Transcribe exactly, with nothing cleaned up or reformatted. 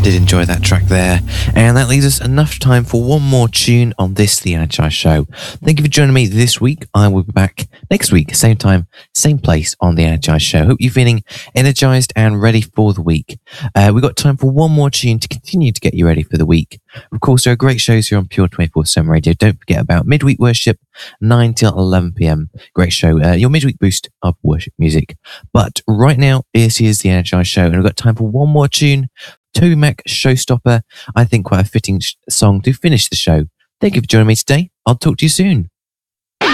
did enjoy that track there. And that leaves us enough time for one more tune on this The Energize Show. Thank you for joining me this week. I will be back next week, same time, same place on The Energize Show. Hope you're feeling energized and ready for the week. Uh, we've got time for one more tune to continue to get you ready for the week. Of course, there are great shows here on Pure twenty-four seven Radio. Don't forget about Midweek Worship, nine till eleven p.m. Great show. Uh, your midweek boost of worship music. But right now, this is The Energize Show, and we've got time for one more tune. Toby Mac, Showstopper. I think quite a fitting sh- song to finish the show. Thank you for joining me today. I'll talk to you soon.